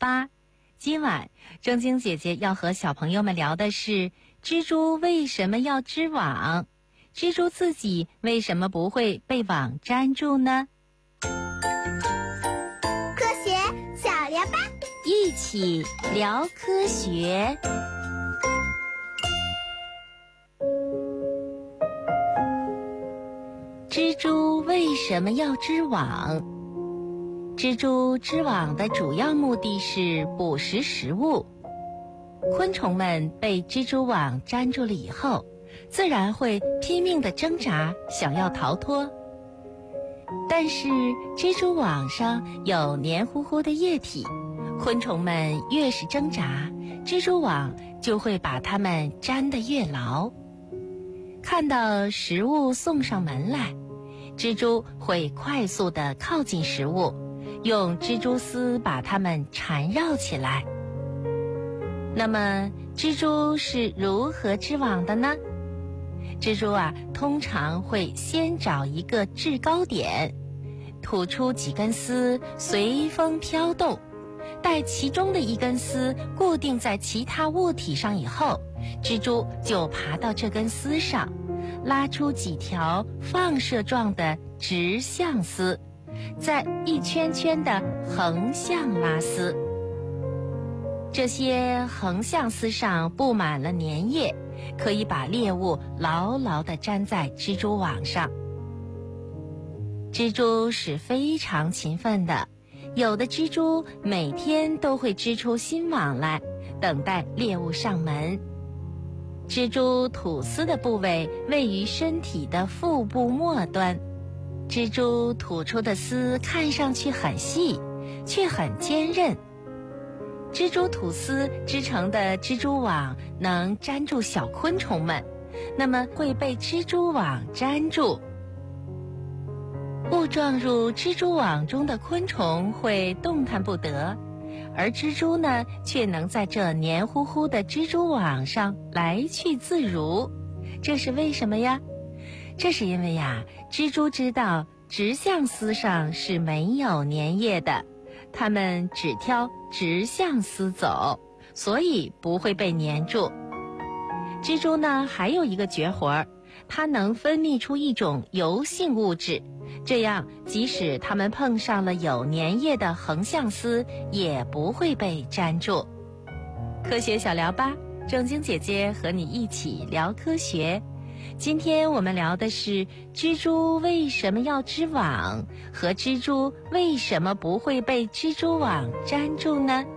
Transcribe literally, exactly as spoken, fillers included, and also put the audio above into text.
吧。今晚正晶姐姐要和小朋友们聊的是蜘蛛为什么要织网，蜘蛛自己为什么不会被网粘住呢？ 科学小聊吧， 一起聊科学。蜘蛛为什么要织网？蜘蛛织网的主要目的是捕食食物。昆虫们被蜘蛛网粘住了以后，自然会拼命地挣扎，想要逃脱。但是蜘蛛网上有黏糊糊的液体，昆虫们越是挣扎，蜘蛛网就会把它们粘得越牢。看到食物送上门来，蜘蛛会快速地靠近食物，用蜘蛛丝把它们缠绕起来。那么蜘蛛是如何织网的呢？蜘蛛啊，通常会先找一个制高点，吐出几根丝，随风飘动。待其中的一根丝固定在其他物体上以后，蜘蛛就爬到这根丝上，拉出几条放射状的直向丝，再一圈圈的横向拉丝。这些横向丝上布满了粘液，可以把猎物牢牢地粘在蜘蛛网上。蜘蛛是非常勤奋的，有的蜘蛛每天都会织出新网来，等待猎物上门。蜘蛛吐丝的部位位于身体的腹部末端，蜘蛛吐出的丝看上去很细，却很坚韧。蜘蛛吐丝织成的蜘蛛网能粘住小昆虫们，那么会被蜘蛛网粘住。误撞入蜘蛛网中的昆虫会动弹不得，而蜘蛛呢，却能在这黏糊糊的蜘蛛网上来去自如。这是为什么呀？这是因为呀，蜘蛛知道直向丝上是没有粘液的，它们只挑直向丝走，所以不会被粘住。蜘蛛呢，还有一个绝活，它能分泌出一种油性物质，这样即使它们碰上了有粘液的横向丝，也不会被粘住。科学小聊吧，正晶姐姐和你一起聊科学。今天我们聊的是蜘蛛为什么要织网，和蜘蛛为什么不会被蜘蛛网粘住呢？